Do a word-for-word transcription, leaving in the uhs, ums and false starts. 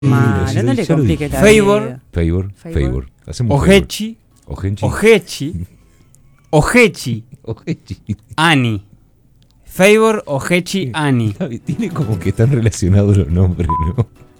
Mal, Sí, no ya le lo complique dije. la Favor. vida. Favor, Favor. favor. Hacemos favor. Ojechi. Ojenchi. Ojechi. Ojechi. Ojenchi. Ani. Favor, Ojechi, Ani. Tiene como que están relacionados los nombres, ¿no?